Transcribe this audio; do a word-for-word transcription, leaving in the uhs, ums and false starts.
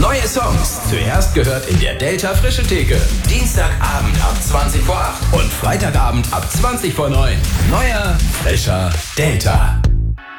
Neue Songs. Zuerst gehört in der Delta Frische Theke. Dienstagabend ab zwanzig vor acht und Freitagabend ab zwanzig vor neun. Neuer, frischer Delta.